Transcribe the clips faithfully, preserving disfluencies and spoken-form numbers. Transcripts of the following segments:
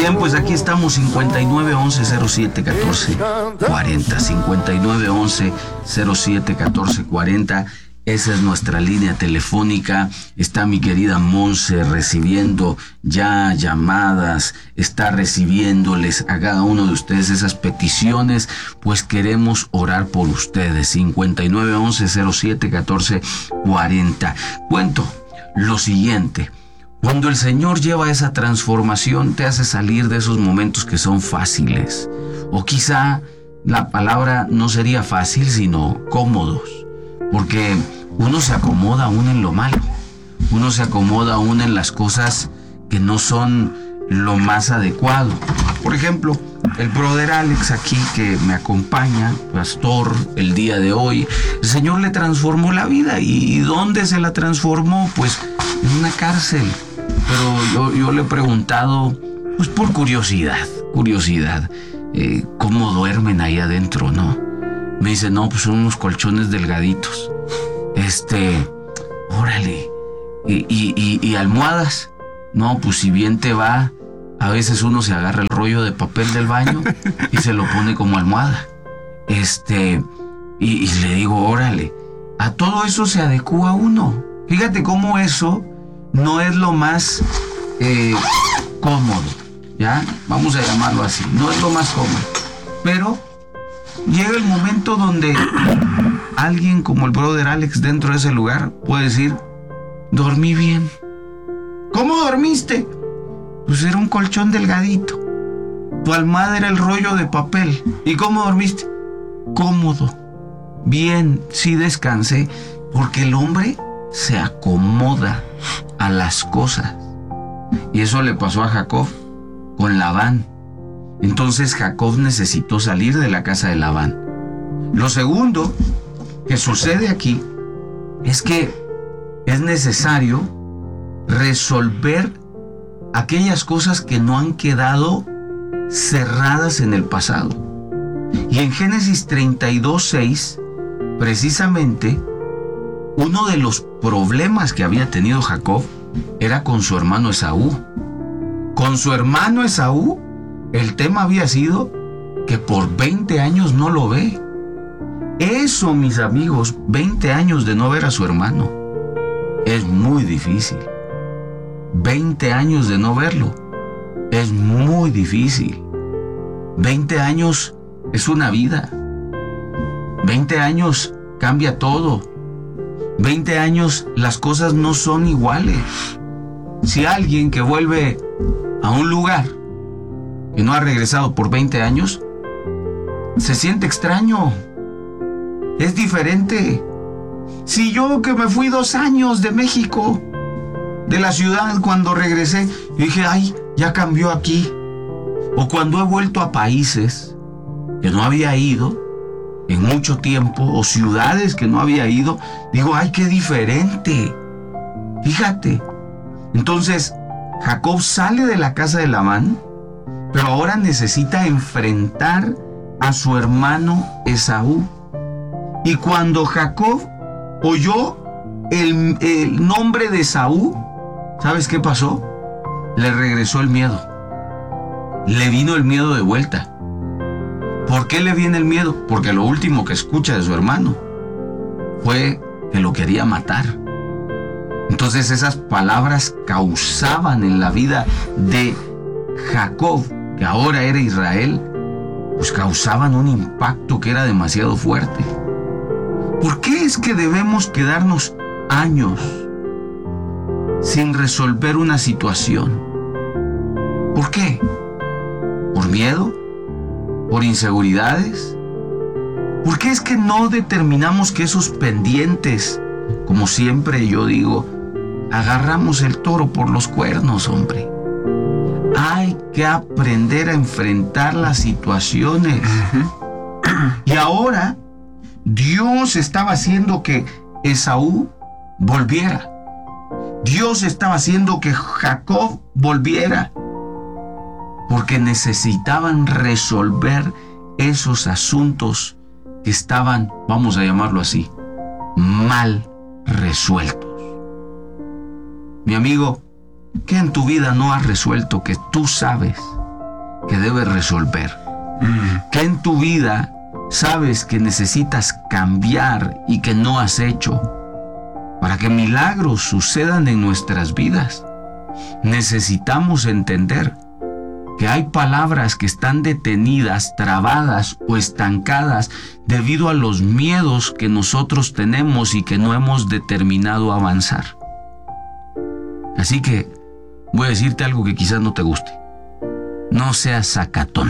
Bien, pues aquí estamos, cincuenta y nueve once cero siete catorce cuarenta, cincuenta y nueve once cero siete catorce cuarenta. Esa es nuestra línea telefónica. Está mi querida Monse recibiendo ya llamadas, está recibiéndoles a cada uno de ustedes esas peticiones, pues queremos orar por ustedes. cincuenta y nueve once cero siete catorce cuarenta. Cuento lo siguiente. Cuando el Señor lleva esa transformación, te hace salir de esos momentos que son fáciles. O quizá la palabra no sería fácil, sino cómodos. Porque uno se acomoda aún en lo malo. Uno se acomoda aún en las cosas que no son lo más adecuado. Por ejemplo, el brother Alex aquí que me acompaña, pastor, el día de hoy, el Señor le transformó la vida. ¿Y dónde se la transformó? Pues en una cárcel. Pero yo, yo le he preguntado, pues por curiosidad, curiosidad, eh, ¿cómo duermen ahí adentro, no? Me dice, no, pues son unos colchones delgaditos. Este, órale. Y, y, y, y almohadas. No, pues si bien te va, a veces uno se agarra el rollo de papel del baño y se lo pone como almohada. Este, y, y le digo, órale, a todo eso se adecúa uno. Fíjate cómo eso no es lo más eh, cómodo, ¿ya? Vamos a llamarlo así. No es lo más cómodo. Pero llega el momento donde alguien como el brother Alex dentro de ese lugar puede decir, dormí bien. ¿Cómo dormiste? Pues era un colchón delgadito. Tu almohada era el rollo de papel. ¿Y cómo dormiste? Cómodo. Bien, sí descansé. Porque el hombre se acomoda a las cosas. Y eso le pasó a Jacob con Labán. Entonces Jacob necesitó salir de la casa de Labán. Lo segundo que sucede aquí es que es necesario resolver aquellas cosas que no han quedado cerradas en el pasado. Y en Génesis treinta y dos, seis, precisamente, uno de los problemas que había tenido Jacob era con su hermano Esaú. Con su hermano Esaú, el tema había sido que por veinte años no lo ve. Eso, mis amigos, veinte años de no ver a su hermano, es muy difícil. veinte años de no verlo, es muy difícil. veinte años es una vida. veinte años cambia todo. veinte años las cosas no son iguales. Si alguien que vuelve a un lugar que no ha regresado por veinte años, se siente extraño. Es diferente. Si yo que me fui dos años de México, de la ciudad, cuando regresé, dije, ay, ya cambió aquí. O cuando he vuelto a países que no había ido en mucho tiempo, o ciudades que no había ido, digo, ay, qué diferente. Fíjate. Entonces, Jacob sale de la casa de Labán, pero ahora necesita enfrentar a su hermano Esaú. Y cuando Jacob oyó el, el nombre de Esaú, ¿sabes qué pasó? Le regresó el miedo. Le vino el miedo de vuelta. ¿Por qué le viene el miedo? Porque lo último que escucha de su hermano fue que lo quería matar. Entonces esas palabras causaban en la vida de Jacob, que ahora era Israel, pues causaban un impacto que era demasiado fuerte. ¿Por qué es que debemos quedarnos años sin resolver una situación? ¿Por qué? ¿Por miedo? ¿Por inseguridades? ¿Por qué es que no determinamos que esos pendientes, como siempre yo digo, agarramos el toro por los cuernos, hombre? Hay que aprender a enfrentar las situaciones. Y ahora Dios estaba haciendo que Esaú volviera. Dios estaba haciendo que Jacob volviera. Porque necesitaban resolver esos asuntos que estaban, vamos a llamarlo así, mal resueltos. Mi amigo, ¿qué en tu vida no has resuelto que tú sabes que debes resolver. Mm. Que en tu vida sabes que necesitas cambiar y que no has hecho. Para que milagros sucedan en nuestras vidas, necesitamos entender que hay palabras que están detenidas, trabadas o estancadas debido a los miedos que nosotros tenemos y que no hemos determinado avanzar. Así que voy a decirte algo que quizás no te guste. No seas sacatón.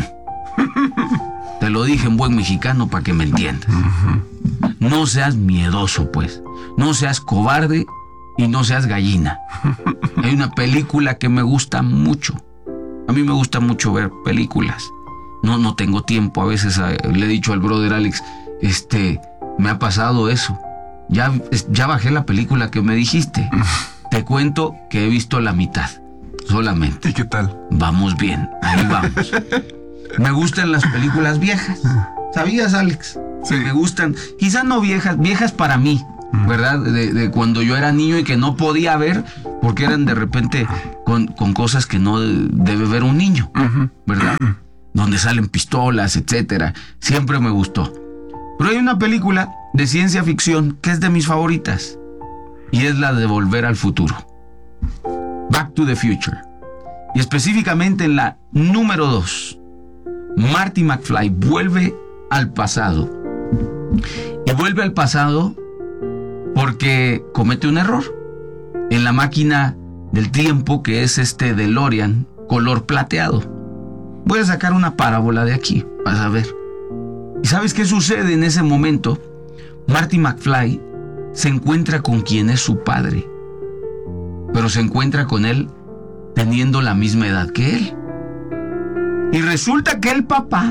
Te lo dije en buen mexicano para que me entiendas. No seas miedoso, pues. No seas cobarde y no seas gallina. Hay una película que me gusta mucho. A mí me gusta mucho ver películas. No, no tengo tiempo. A veces a, le he dicho al brother Alex, este, me ha pasado eso. Ya, ya bajé la película que me dijiste. Te cuento que he visto la mitad, solamente. ¿Y qué tal? Vamos bien, ahí vamos. Me gustan las películas viejas. ¿Sabías, Alex? Sí. Me gustan, quizás no viejas, viejas para mí, ¿verdad? De, de cuando yo era niño y que no podía ver, porque eran de repente con, con cosas que no debe ver un niño, ¿verdad? Donde salen pistolas, etcétera. Siempre me gustó. Pero hay una película de ciencia ficción que es de mis favoritas, y es la de Volver al Futuro. Back to the Future. Y específicamente en la número dos, Marty McFly vuelve al pasado. Y vuelve al pasado porque comete un error en la máquina del tiempo, que es este DeLorean color plateado. Voy a sacar una parábola de aquí, vas a ver. ¿Y sabes qué sucede en ese momento? Marty McFly se encuentra con quien es su padre, pero se encuentra con él teniendo la misma edad que él. Y resulta que el papá,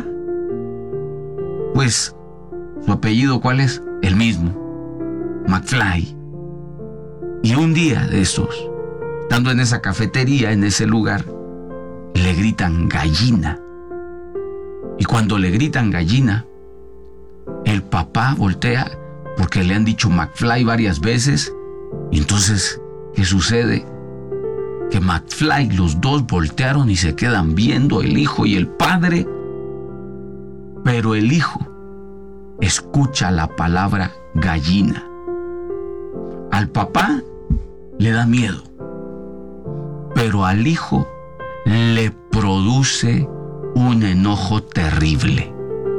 pues, su apellido, ¿cuál es? El mismo, McFly. Y un día de esos, estando en esa cafetería, en ese lugar, le gritan gallina. Y cuando le gritan gallina, el papá voltea porque le han dicho McFly varias veces. Y entonces, ¿qué sucede? Que McFly, los dos voltearon y se quedan viendo, el hijo y el padre. Pero el hijo escucha la palabra gallina. Al papá le da miedo, pero al hijo le produce un enojo terrible.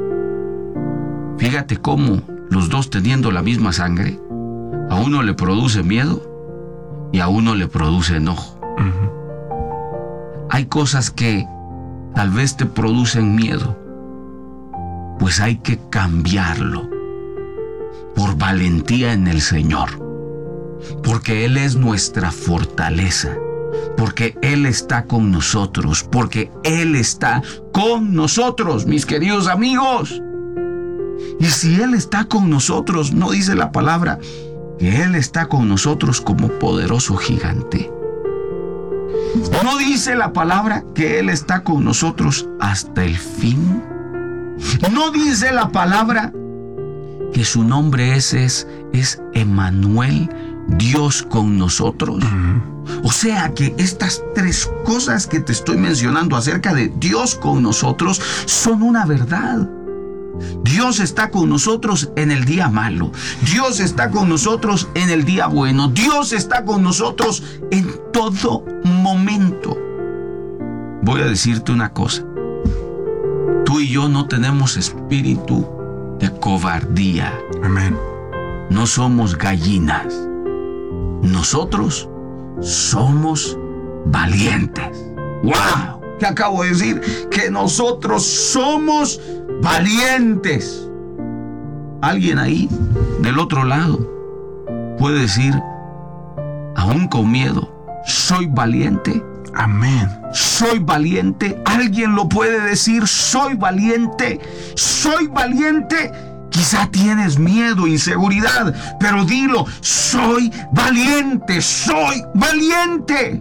Fíjate cómo los dos, teniendo la misma sangre, a uno le produce miedo y a uno le produce enojo. Uh-huh. Hay cosas que tal vez te producen miedo, pues hay que cambiarlo por valentía en el Señor, porque Él es nuestra fortaleza, porque Él está con nosotros, porque Él está con nosotros, mis queridos amigos. Y si Él está con nosotros, ¿no dice la palabra que Él está con nosotros como poderoso gigante? ¿No dice la palabra que Él está con nosotros hasta el fin? ¿No dice la palabra que su nombre es, es, es Emmanuel, Dios con nosotros? O sea que estas tres cosas que te estoy mencionando acerca de Dios con nosotros son una verdad. Dios está con nosotros en el día malo. Dios está con nosotros en el día bueno. Dios está con nosotros en todo momento. Voy a decirte una cosa. Tú y yo no tenemos espíritu de cobardía. Amén. No somos gallinas. Nosotros somos valientes. ¡Wow! ¿Qué acabo de decir? Que nosotros somos valientes. Alguien ahí del otro lado puede decir, aún con miedo, soy valiente. Amén. Soy valiente. Alguien lo puede decir, soy valiente. Soy valiente. Quizá tienes miedo, inseguridad, pero dilo, soy valiente, soy valiente.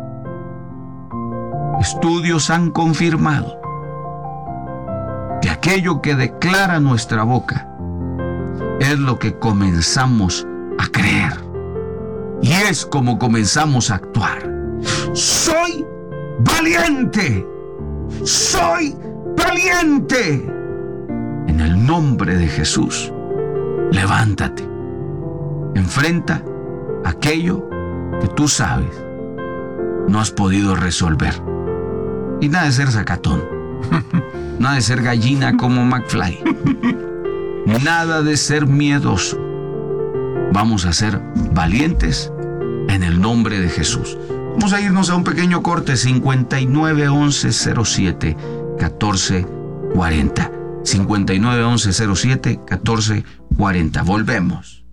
Estudios han confirmado que aquello que declara nuestra boca es lo que comenzamos a creer. Y es como comenzamos a actuar. Soy valiente. soy valiente. En el nombre de Jesús, levántate. Enfrenta aquello que tú sabes no has podido resolver. Y nada de ser sacatón. Nada de ser gallina como McFly. Nada de ser miedoso. Vamos a ser valientes en el nombre de Jesús. Vamos a irnos a un pequeño corte. cincuenta y nueve once cero siete catorce cuarenta. cincuenta y nueve once cero siete catorce cuarenta. Volvemos.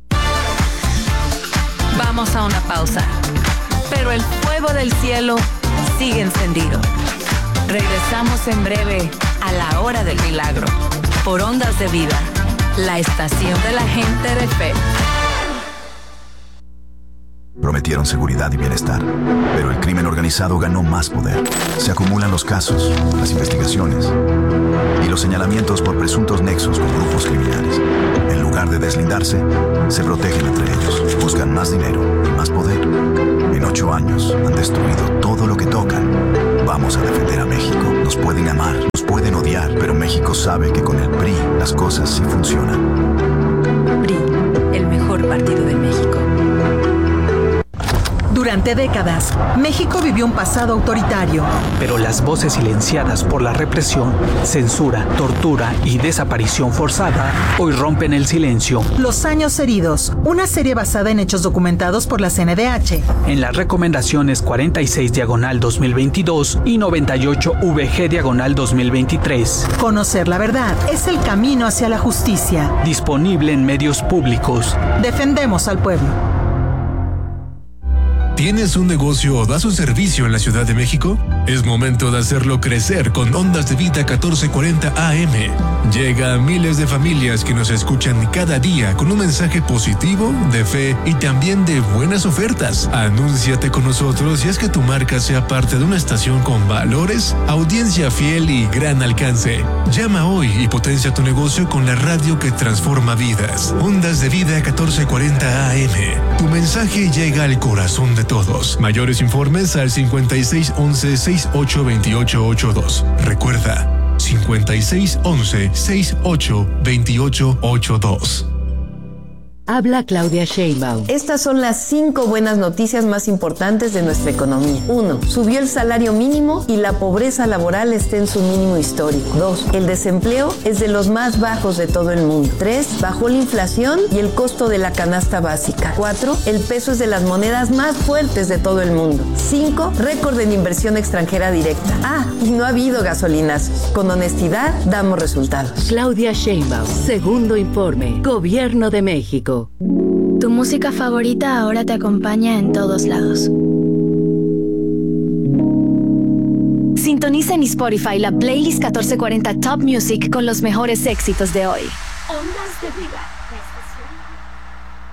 Vamos a una pausa. Pero el fuego del cielo sigue encendido. Regresamos en breve a la hora del milagro. Por Ondas de Vida, la estación de la gente de fe. Prometieron seguridad y bienestar, pero el crimen organizado ganó más poder. Se acumulan los casos, las investigaciones y los señalamientos por presuntos nexos con grupos criminales. En lugar de deslindarse, se protegen entre ellos, buscan más dinero y más poder. En ocho años han destruido todo lo que tocan. Vamos a defender a México. Nos pueden amar, nos pueden odiar, pero México sabe que con el P R I las cosas sí funcionan. P R I, el mejor partido de México. Durante décadas, México vivió un pasado autoritario. Pero las voces silenciadas por la represión, censura, tortura y desaparición forzada hoy rompen el silencio. Los años heridos, una serie basada en hechos documentados por la C N D H. En las recomendaciones cuarenta y seis diagonal dos mil veintidós y noventa y ocho V G diagonal dos mil veintitrés. Conocer la verdad es el camino hacia la justicia. Disponible en medios públicos. Defendemos al pueblo. ¿Tienes un negocio o das un servicio en la Ciudad de México? Es momento de hacerlo crecer con Ondas de Vida catorce cuarenta A M. Llega a miles de familias que nos escuchan cada día con un mensaje positivo, de fe y también de buenas ofertas. Anúnciate con nosotros y haz que tu marca sea parte de una estación con valores, audiencia fiel y gran alcance. Llama hoy y potencia tu negocio con la radio que transforma vidas. Ondas de Vida catorce cuarenta A M. Tu mensaje llega al corazón de todos. Mayores informes al cincuenta y seis once sesenta y ocho veintiocho ochenta y dos. Recuerda, cincuenta y seis once sesenta y ocho veintiocho ochenta y dos. Habla Claudia Sheinbaum. Estas son las cinco buenas noticias más importantes de nuestra economía. Uno, subió el salario mínimo y la pobreza laboral está en su mínimo histórico. Dos, el desempleo es de los más bajos de todo el mundo. Tres, bajó la inflación y el costo de la canasta básica. Cuatro, el peso es de las monedas más fuertes de todo el mundo. Cinco, récord en inversión extranjera directa. Ah, y no ha habido gasolinazos. Con honestidad, damos resultados. Claudia Sheinbaum, segundo informe, Gobierno de México. Tu música favorita ahora te acompaña en todos lados. Sintoniza en Spotify la playlist catorce cuarenta Top Music con los mejores éxitos de hoy. Ondas de Vida.